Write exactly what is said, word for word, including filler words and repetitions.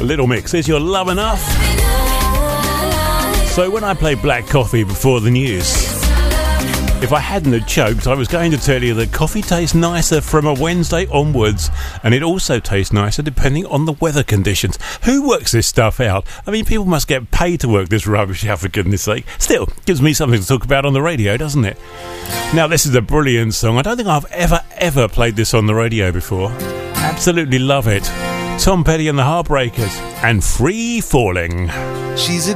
Little Mix, is your love enough? So when I played Black Coffee before the news, if I hadn't have choked, I was going to tell you that coffee tastes nicer from a Wednesday onwards, and it also tastes nicer depending on the weather conditions. Who works this stuff out? I mean, people must get paid to work this rubbish out, for goodness sake. Still, gives me something to talk about on the radio, doesn't it? Now, this is a brilliant song. I don't think I've ever, ever played this on the radio before. Absolutely love it. Tom Petty and the Heartbreakers and Free Falling. She's a